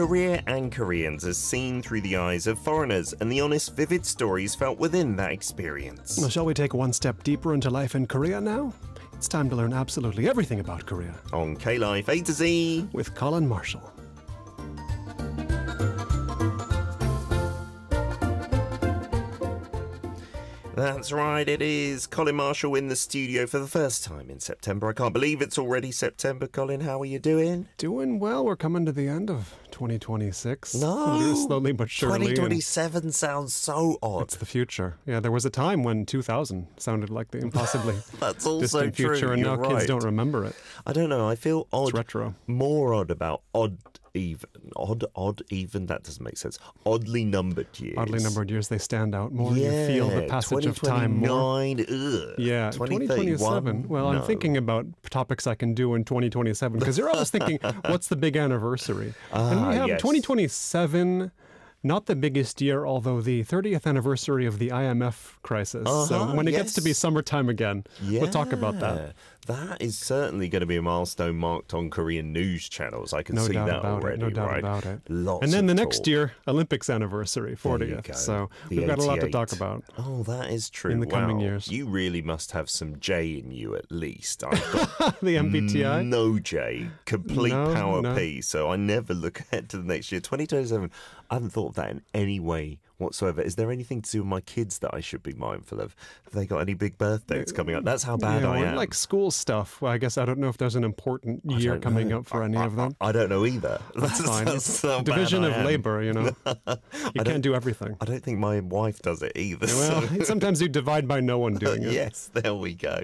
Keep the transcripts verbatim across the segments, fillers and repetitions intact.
Korea and Koreans are seen through the eyes of foreigners, and the honest, vivid stories felt within that experience. Well, shall we take one step deeper into life in Korea now? It's time to learn absolutely everything about Korea. On K-Life A to Z with Colin Marshall. That's right, it is Colin Marshall in the studio for the first time in September. I can't believe it's already September. Colin, how are you doing? Doing well. We're coming to the end of twenty twenty-six. No! Slowly but surely. twenty twenty-seven sounds so odd. It's the future. Yeah, there was a time when two thousand sounded like the impossibly That's also distant true. future, and You're now right. kids don't remember it. I don't know. I feel odd. It's retro. More odd about odd even. Odd, odd, even? That doesn't make sense. Oddly numbered years. Oddly numbered years, they stand out more. Yeah, You feel the passage of time more. Ugh. Yeah, twenty twenty-seven. Well, no. I'm thinking about topics I can do in twenty twenty-seven because you're always thinking, what's the big anniversary? Ah, and we have yes. twenty twenty-seven, not the biggest year, although the thirtieth anniversary of the I M F crisis. Uh-huh, so when it yes. gets to be summertime again, Yeah, we'll talk about that. That is certainly going to be a milestone marked on Korean news channels. I can No see doubt that about already. it. No doubt right? about it. Lots and then of the talk. next year, Olympics anniversary, There you fortieth. go. So The we've got a lot to eighty-eight. talk about. Oh, that is true. in the wow. coming years. You really must have some J in you at least. I've got The M B T I? no J, complete No, power no. P. So I never look ahead to the next year. twenty twenty-seven, I haven't thought of that in any way whatsoever. Is there anything to do with my kids that I should be mindful of? Have they got any big birthdays coming up? That's how bad yeah, I or am. like school stuff. Well, I guess I don't know if there's an important I year don't coming know. up for I, any I, of them. I, I don't know either. That's fine. That's how bad Division I of am. labor, you know. You can't do everything. I don't think my wife does it either. Well, so- sometimes you divide by no one doing it. Yes, there we go.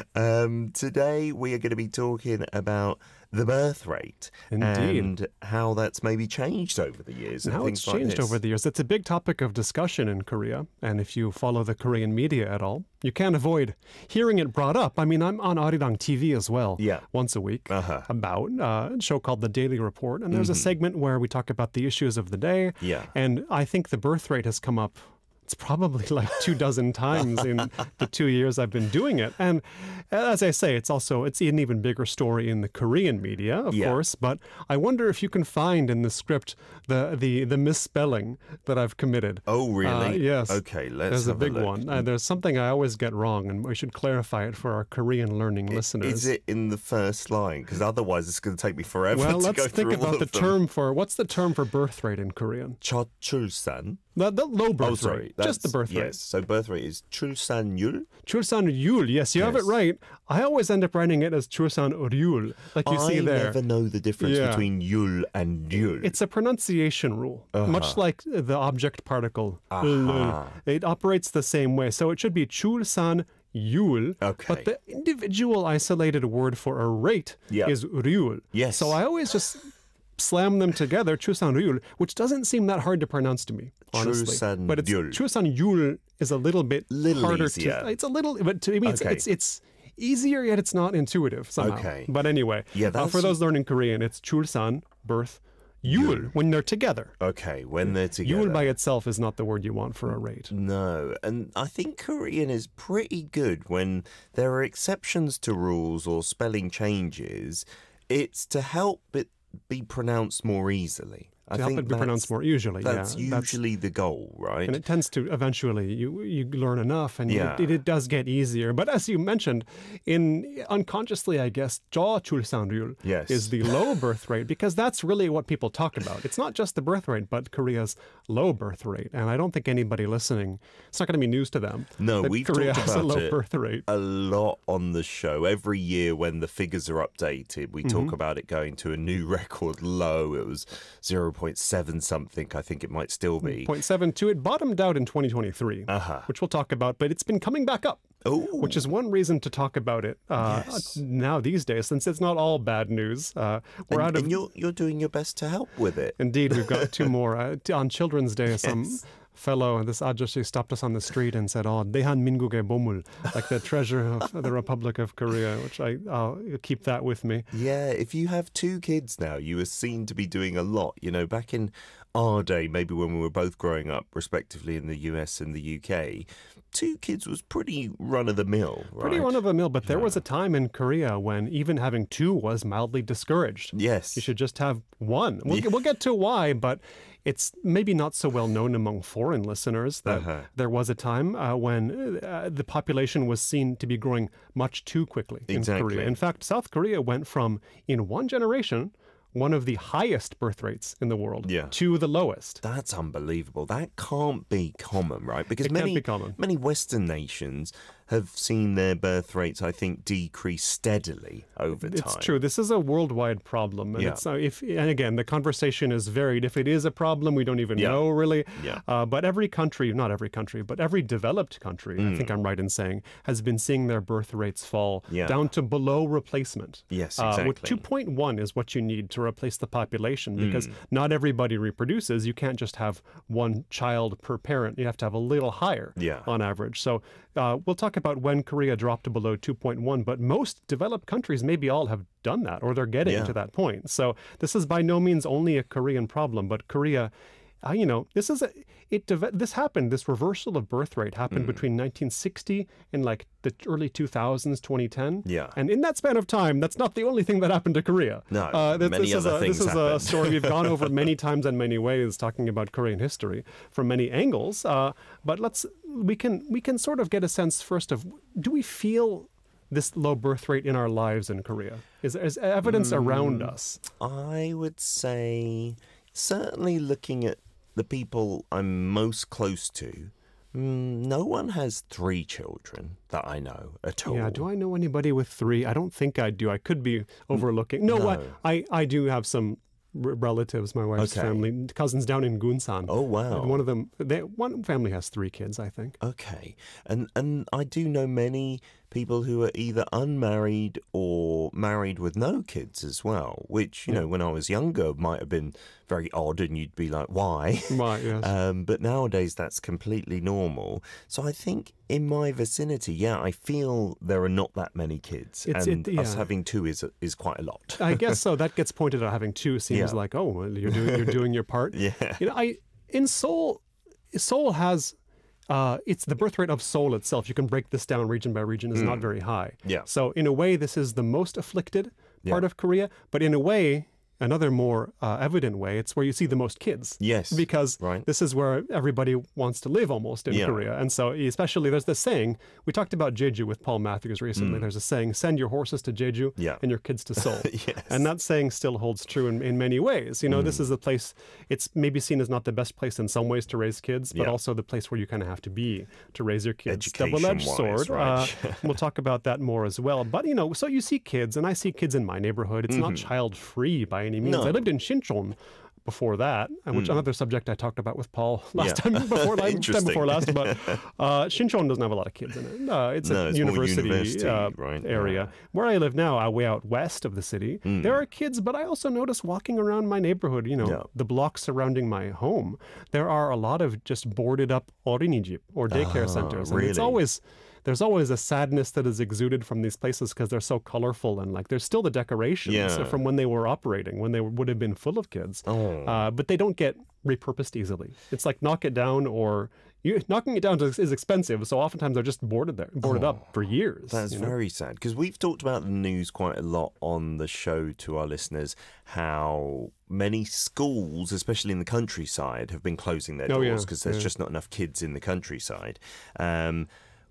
Um, today we are going to be talking about the birth rate Indeed. and how that's maybe changed over the years. And and how things it's like changed this. over the years. It's a big topic of discussion in Korea. And if you follow the Korean media at all, you can't avoid hearing it brought up. I mean, I'm on Arirang T V as well, Yeah. once a week, Uh-huh. about uh, a show called The Daily Report. And there's a segment where we talk about the issues of the day. Yeah. And I think the birth rate has come up, it's probably like two dozen times in the two years I've been doing it. And as I say, it's also, it's an even bigger story in the Korean media, of Yeah. course. But I wonder if you can find in the script the the, the misspelling that I've committed. Oh, really? Uh, yes. Okay, let's There's a have a big look. one. Uh, there's something I always get wrong, and we should clarify it for our Korean learning listeners. Is it in the first line? Because otherwise it's going to take me forever well, to let's go think through all about the of them. term for, what's the term for birth rate in Korean? 첫 출산. The, the low birth Oh, sorry. rate. Just the that's- birth rate. Yes, so birth rate is 출산율. 출산율, yes, you have it Yes. right. I always end up writing it as 출산율, like you I see there. never know the difference Yeah. between yul and yul. It's a pronunciation rule, much like the object particle. Aha. It operates the same way. So it should be 출산율, Okay. but the individual isolated word for a rate Yeah. is ryul. Yes. So I always just slam them together, 출산율, which doesn't seem that hard to pronounce to me, honestly. But it's 출산율. 출산율 is a little bit Little harder easier. to. It's a little, but to me, it's Okay. it's, it's easier yet it's not intuitive somehow. Okay. But anyway, Yeah, uh, that's- for those learning Korean, it's 출산, birth, yul when they're together. Okay, when they're together. Yul by itself is not the word you want for a rate. No, and I think Korean is pretty good when there are exceptions to rules or spelling changes. It's to help it be pronounced more easily. I To help think it be that's- pronounced more usually, That's yeah. usually the goal, right? And it tends to eventually you you learn enough, and Yeah. it, it does get easier. But as you mentioned, in unconsciously, I guess, 저출산율 Yes. is the low birth rate because that's really what people talk about. It's not just the birth rate, but Korea's low birth rate. And I don't think anybody listening, it's not going to be news to them. No, that we've Korea talked has a about low it birth rate. a lot on the show. Every year when the figures are updated, we talk Mm-hmm. about it going to a new record low. It was zero point seven something, I think it might still be. zero point seven two. It bottomed out in twenty twenty-three, Uh-huh. which we'll talk about, but it's been coming back up. Oh, Which is one reason to talk about it uh, Yes. now these days, since it's not all bad news. Uh, we're and, out of and you're, you're doing your best to help with it. Indeed, we've got two more uh, t- on Children's Day. Some fellow, this ajashi stopped us on the street and said, "Oh, Dehan Minguge Bomul," like the treasure of the Republic of Korea, which I, I'll keep that with me. Yeah, if you have two kids now, you are seen to be doing a lot. You know, back in our day, maybe when we were both growing up, respectively, in the U S and the U K, two kids was pretty run-of-the-mill, right? Pretty run-of-the-mill, but there was a time in Korea when even having two was mildly discouraged. Yes. You should just have one. We'll, we'll get to why, but it's maybe not so well known among foreign listeners that Uh-huh. there was a time uh, when uh, the population was seen to be growing much too quickly in Exactly. Korea. In fact, South Korea went from, in one generation, one of the highest birth rates in the world Yeah. to the lowest. That's unbelievable. That can't be common, right? Because It can't many be common. many Western nations have seen their birth rates, I think, decrease steadily over time. It's true. This is a worldwide problem, and Yeah. it's uh, if and again the conversation is varied. If it is a problem, we don't even Yeah. know really. Yeah. Uh, but every country, not every country, but every developed country, I think I'm right in saying, has been seeing their birth rates fall Mm. Yeah. down to below replacement. Yes, Uh, with exactly. two point one is what you need to replace the population, Mm. because not everybody reproduces. You can't just have one child per parent. You have to have a little higher Yeah. on average. So uh, we'll talk about when Korea dropped to below two point one, but most developed countries maybe all have done that, or they're getting Yeah. to that point. So this is by no means only a Korean problem, but Korea, uh, you know, this is a, it. deve- This happened. This reversal of birth rate happened Mm. between nineteen sixty and like the early two thousands, twenty ten. Yeah. And in that span of time, that's not the only thing that happened to Korea. No, uh, th- many this is other a, things This is a happened. story we've gone over many times and many ways, talking about Korean history from many angles. Uh, but let's we can we can sort of get a sense first of, do we feel this low birth rate in our lives in Korea? Is is evidence around us? I would say, certainly looking at the people I'm most close to, mm, no one has three children that I know at all. Yeah, do I know anybody with three? I don't think I do. I could be overlooking. No, no. I, I, I do have some r- relatives, my wife's Okay. family, cousins down in Gunsan. Oh, wow. And one of them, they, one family has three kids, I think. Okay. And and I do know many people who are either unmarried or married with no kids as well, which, you know, when I was younger might have been very odd and you'd be like, why? Right, yes. Um, but nowadays that's completely normal. So I think in my vicinity, yeah, I feel there are not that many kids. It's- and it- us yeah. having two is is quite a lot. I guess so. That gets pointed out. Having two seems Yeah. like, oh, well, you're doing you're doing your part. Yeah. You know, I in Seoul, Seoul has uh, it's the birth rate of Seoul itself. You can break this down region by region. Is not very high. Yeah. So in a way, this is the most afflicted part Yeah. of Korea. But in a way, another more uh, evident way, it's where you see the most kids. Yes, Because right. this is where everybody wants to live almost in Yeah. Korea. And so especially there's this saying, we talked about Jeju with Paul Matthews recently. There's a saying, send your horses to Jeju Mm. Yeah. and your kids to Seoul. Yes. And that saying still holds true in, in many ways. You know, Mm. this is a place, it's maybe seen as not the best place in some ways to raise kids, but Yeah. also the place where you kind of have to be to raise your kids. Double-edged Education-wise, sword. right. Uh, we'll talk about that more as well. But, you know, so you see kids, and I see kids in my neighborhood. It's not child-free by any means. Mm-hmm. No. I lived in Shincheon before that, uh, which another subject I talked about with Paul last Yeah. time before last time Interesting. before last. But uh, Shincheon doesn't have a lot of kids in it. Uh, it's No, a it's more university, university, uh, right, area. yeah. Where I live now, uh, way out west of the city, there are kids, but I also notice walking around my neighborhood, you know, Yeah. the blocks surrounding my home, there are a lot of just boarded up orinijip or daycare centers. And it's really? always there's always a sadness that is exuded from these places because they're so colorful, and like there's still the decorations Yeah. from when they were operating, when they would have been full of kids. Oh. Uh, but they don't get repurposed easily. It's like knock it down, or you, knocking it down is, is expensive. So oftentimes they're just boarded there, boarded up for years. That's you know? very sad, because we've talked about the news quite a lot on the show to our listeners, how many schools, especially in the countryside, have been closing their Oh, yeah, doors because there's yeah. just not enough kids in the countryside. Um,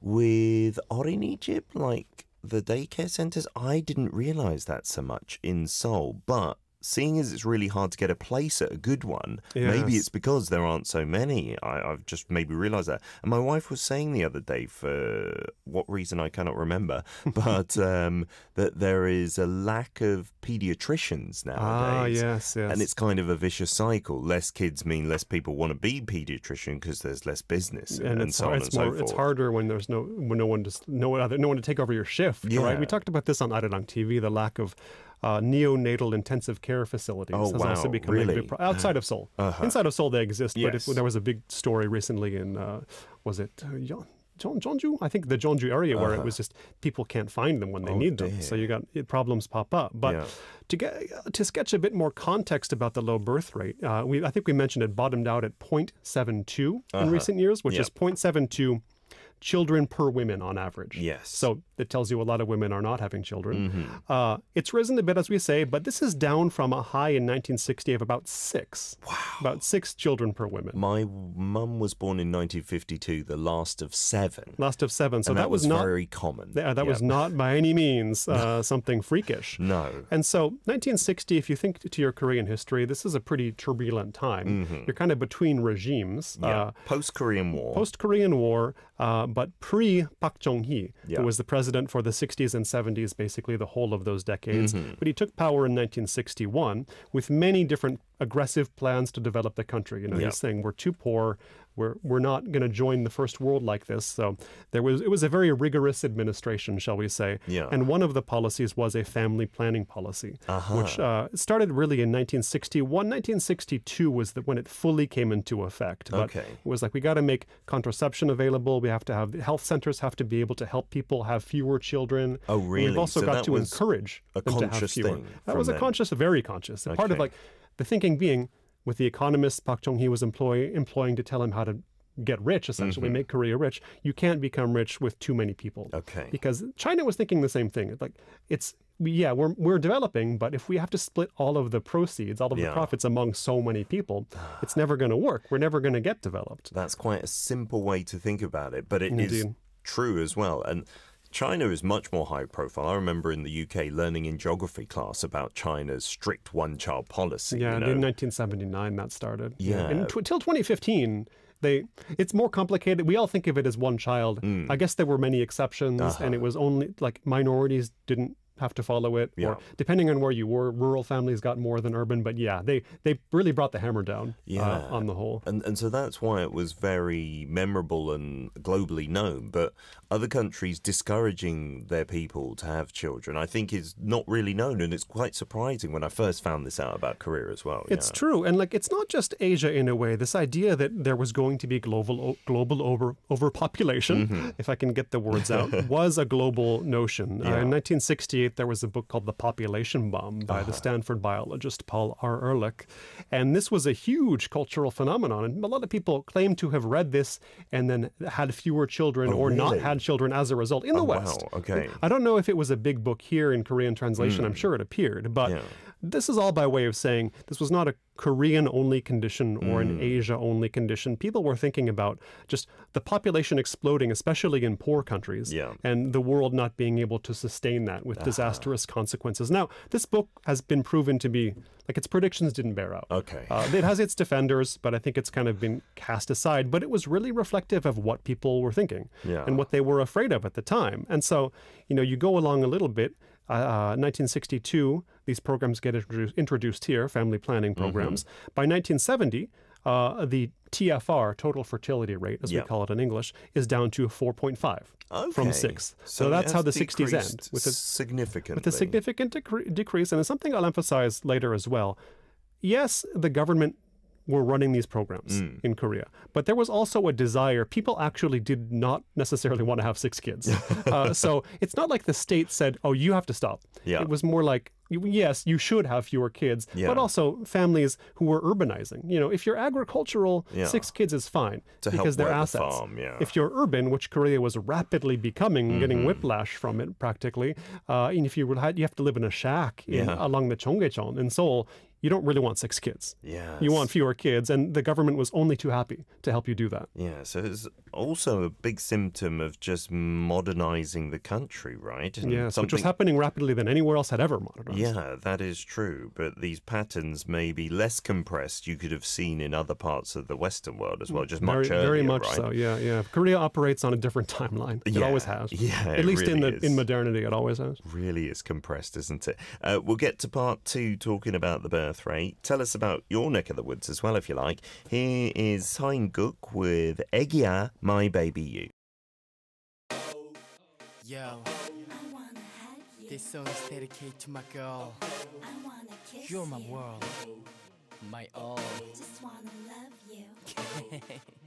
with Orinijip, like the daycare centres, I didn't realise that so much in Seoul, but seeing as it's really hard to get a place at a good one, maybe Yes. it's because there aren't so many. I, I've just maybe realised that. And my wife was saying the other day, for what reason I cannot remember, but um, that there is a lack of paediatricians Ah, nowadays. yes, yes. And it's kind of a vicious cycle. Less kids mean less people want to be paediatrician because there's less business and, and and it's, so hard, on it's and more so forth. it's harder when there's no when no one just no other no one to take over your shift. Yeah. Right? We talked about this on Arirang T V. The lack of uh, neonatal intensive care facilities Oh, has wow, also become a really? big problem. Outside of Seoul. Uh-huh. Inside of Seoul they exist, but Yes. if, there was a big story recently in, uh, was it uh, Yeon- Jeon- Jeonju? I think the Jeonju area where it was just people can't find them when they Oh, need them. dear. So you got it, problems pop up. But Yeah. to get to sketch a bit more context about the low birth rate, uh, we I think we mentioned it bottomed out at zero point seven two in recent years, which Yep. is zero point seven two children per women on average. Yes. So it tells you a lot of women are not having children. Mm-hmm. Uh, it's risen a bit, as we say, but this is down from a high in nineteen sixty of about six. Wow. About six children per woman. My mum was born in nineteen fifty-two, the last of seven. Last of seven. So and that, that was not very common. Yeah, that was Yep. not by any means uh, something freakish. No. And so nineteen sixty, if you think to your Korean history, this is a pretty turbulent time. You're kind of between regimes. Yeah. Uh, Post-Korean War. Post-Korean War, uh, but pre-Park Chung-hee, Yeah. who was the president for the sixties and seventies, basically the whole of those decades. Mm-hmm. But he took power in nineteen sixty-one with many different aggressive plans to develop the country. You know, Yeah. he's saying we're too poor. We're we're not going to join the first world like this. So there was it was a very rigorous administration, shall we say? Yeah. And one of the policies was a family planning policy, which uh, started really in nineteen sixty-one. nineteen sixty-two was the, when it fully came into effect. But Okay. it was like we got to make contraception available. We have to have health centers have to be able to help people have fewer children. Oh, And really? we've also So got that to was encourage a them to have conscious fewer. thing That from was a them. conscious, very conscious. And part of Okay. like the thinking being with the economist Park Chung-hee was employ, employing to tell him how to get rich, essentially, make Korea rich. You can't become rich with too many people. Okay. Because China was thinking the same thing. It's like, it's, yeah, we're, we're developing, but if we have to split all of the proceeds, all of Yeah. the profits among so many people, it's never going to work. We're never going to get developed. That's quite a simple way to think about it, but it is Indeed. true as well. And China is much more high profile. I remember in the U K learning in geography class about China's strict one-child policy. Yeah, you and know? in nineteen seventy-nine that started. Yeah. And tw- till twenty fifteen, they it's more complicated. We all think of it as one child. Mm. I guess there were many exceptions, Uh-huh. and it was only like minorities didn't have to follow it, Yeah. or depending on where you were, rural families got more than urban. But yeah, they they really brought the hammer down Yeah. uh, on the whole. And and so that's why it was very memorable and globally known. But other countries discouraging their people to have children, I think, is not really known, and it's quite surprising when I first found this out about Korea as well. It's yeah. true, and like it's not just Asia in a way. This idea that there was going to be global o- global over overpopulation, Mm-hmm. if I can get the words out, was a global notion. Uh, Yeah. in nineteen sixty-eight, there was a book called The Population Bomb by Uh-huh. the Stanford biologist Paul R. Ehrlich, and this was a huge cultural phenomenon. And a lot of people claim to have read this and then had fewer children Oh, or not really? had children as a result in the Oh, wow. West. Okay. I don't know if it was a big book here in Korean translation. I'm sure it appeared, but Yeah. this is all by way of saying this was not a Korean-only condition or an Asia-only condition. People were thinking about just the population exploding, especially in poor countries, Yeah. and the world not being able to sustain that with disastrous consequences. Now, this book has been proven to be, like its predictions didn't bear out. Okay. Uh, it has its defenders, but I think it's kind of been cast aside. But it was really reflective of what people were thinking Yeah. and what they were afraid of at the time. And so, you know, you go along a little bit. Uh, nineteen sixty-two, these programs get introduced, introduced here, family planning programs. Mm-hmm. By nineteen seventy, uh, the T F R, total fertility rate, as Yeah. we call it in English, is down to four point five from Okay. six. So, it that's how has the sixties end, decreased with a, significantly. with a significant decre- decrease. And it's something I'll emphasize later as well. Yes, the government were running these programs Mm. in Korea, but there was also a desire. People actually did not necessarily want to have six kids. uh, so it's not like the state said, oh, you have to stop. Yeah. It was more like, you- yes, you should have fewer kids, Yeah. but also families who were urbanizing. You know, if you're agricultural, Yeah. six kids is fine To help because they're work the assets. farm, yeah. If you're urban, which Korea was rapidly becoming, Mm-hmm. getting whiplash from it practically, uh, and if you would have, you have to live in a shack in, Yeah. along the Cheonggyecheon in Seoul, you don't really want six kids. Yes. You want fewer kids, and the government was only too happy to help you do that. Yeah, so it's also a big symptom of just modernizing the country, right? And Yes, which was something- happening rapidly than anywhere else had ever modernized. Yeah, that is true. But these patterns may be less compressed. You could have seen in other parts of the Western world as well, just very, much earlier, very much right? so. Yeah, yeah. Korea operates on a different timeline. It Yeah, always has. yeah, At it least in the really in is. modernity, it always has. Really is compressed, isn't it? Uh, we'll get to part two talking about the birth rate. Tell us about your neck of the woods as well, if you like. Here is Sain-guk with 애기야, My Baby You. Yo, This song is dedicated to my girl. I wanna kiss You're my you. world, my all. Just wanna love you.